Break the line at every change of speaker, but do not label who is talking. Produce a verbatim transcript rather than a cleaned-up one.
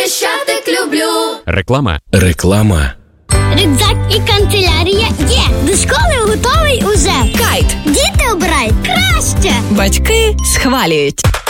Хрещатик люблю.
Реклама.
Реклама.
Рюкзак і канцелярія є. До школи готовий уже.
Кайт.
Діти обирають краще.
Батьки схвалюють.